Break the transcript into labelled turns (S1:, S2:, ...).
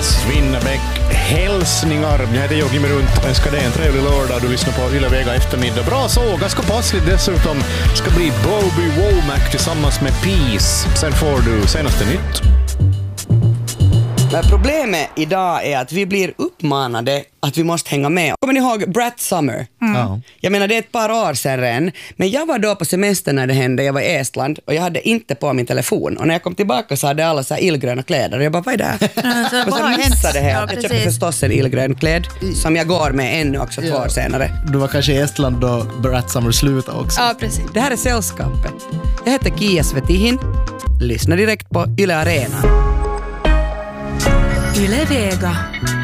S1: Vegas, Winnerbäck, hälsningar. Jag heter Joakim Runt och önskar dig en trevlig lördag. Du lyssnar på Yle Vega eftermiddag. Bra så, ganska passligt dessutom. Ska bli Bobby Womack tillsammans med Peace. Sen får du senaste nytt.
S2: Men problemet idag är att vi blir uppmanade att vi måste hänga med. Kommer ni ihåg Brat Summer?
S1: Ja.
S2: Jag menar, det är ett par år sedan redan. Men jag var då på semester när det hände. Jag var i Estland och jag hade inte på min telefon. Och när jag kom tillbaka så hade alla så här illgröna kläder. Och jag bara, vad är det här? Och så missade det här. Jag köpte förstås en illgrön klädd som jag går med ännu också 2 år senare.
S3: Du var kanske i Estland då Brat Summer slutade också.
S4: Ja, precis.
S2: Det här är Sällskapet. Jag heter Kia Svetihin. Lyssna direkt på Yle Arena.
S4: Yle Vega.